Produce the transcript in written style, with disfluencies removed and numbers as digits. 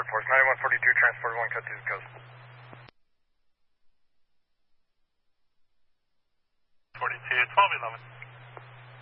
Force 9142, transport 1, cut through the coast. 42, 1211.